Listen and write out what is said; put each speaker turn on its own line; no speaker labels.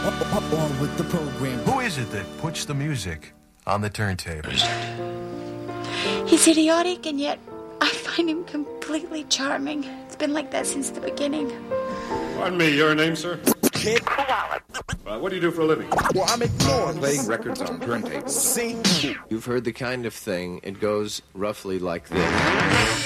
On with the program.
Who is it that puts the music on the turntable?
He's idiotic, and yet I find him completely charming. It's been like that since the beginning.
Pardon me, your name, sir?
Kid.
What do you do for a living?
Well, I'm ignoring.
Playing records on turntables.
See?
You've heard the kind of thing. It goes roughly like this.